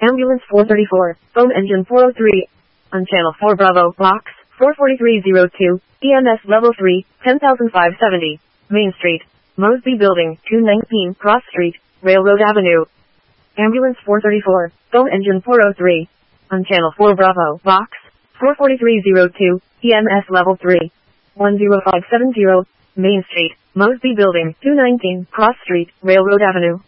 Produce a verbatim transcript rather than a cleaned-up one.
Ambulance four thirty-four, phone engine four oh three. On channel four Bravo, box four forty-three oh two, E M S level three, ten thousand five hundred seventy, Main Street, Mosby Building, two nineteen Cross Street, Railroad Avenue. Ambulance four thirty-four, phone engine four oh three. On channel four Bravo, box four forty-three oh two, E M S level three, one oh five seven zero, Main Street, Mosby Building, two nineteen Cross Street, Railroad Avenue.